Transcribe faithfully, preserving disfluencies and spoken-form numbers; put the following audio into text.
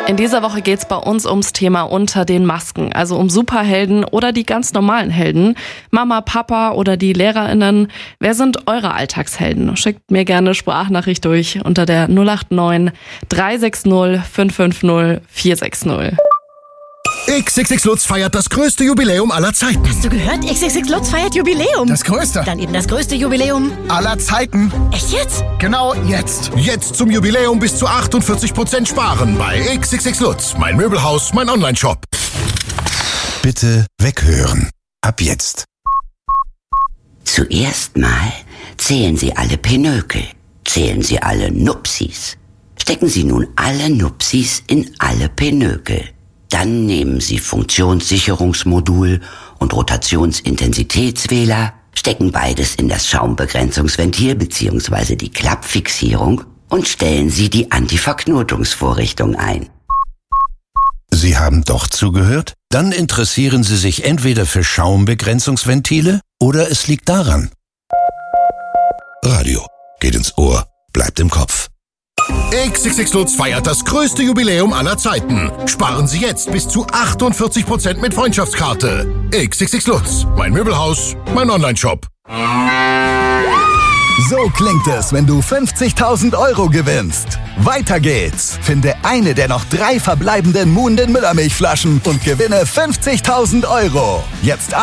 In dieser Woche geht es bei uns ums Thema unter den Masken, also um Superhelden oder die ganz normalen Helden. Mama, Papa oder die LehrerInnen. Wer sind eure Alltagshelden? Schickt mir gerne eine Sprachnachricht durch unter der null acht neun, drei sechs null, fünf fünf null, vier sechs null. X X X Lutz feiert das größte Jubiläum aller Zeiten. Hast du gehört? X X X Lutz feiert Jubiläum. Das größte Dann eben das größte Jubiläum aller Zeiten. Echt jetzt? Genau jetzt. Jetzt zum Jubiläum bis zu achtundvierzig Prozent sparen bei X X X Lutz. Mein Möbelhaus, mein Onlineshop. Bitte weghören. Ab jetzt. Zuerst mal zählen Sie alle Pinökel. Zählen Sie alle Nupsis. Stecken Sie nun alle Nupsis in alle Pinökel. Dann nehmen Sie Funktionssicherungsmodul und Rotationsintensitätswähler, stecken beides in das Schaumbegrenzungsventil bzw. die Klappfixierung und stellen Sie die Antiverknotungsvorrichtung ein. Sie haben doch zugehört? Dann interessieren Sie sich entweder für Schaumbegrenzungsventile oder es liegt daran. Radio geht ins Ohr, bleibt im Kopf. X X X Lutz feiert das größte Jubiläum aller Zeiten. Sparen Sie jetzt bis zu achtundvierzig Prozent mit Freundschaftskarte. X X X Lutz, mein Möbelhaus, mein Onlineshop. So klingt es, wenn du fünfzigtausend Euro gewinnst. Weiter geht's. Finde eine der noch drei verbleibenden Muhnden Müllermilchflaschen und gewinne fünfzigtausend Euro. Jetzt ab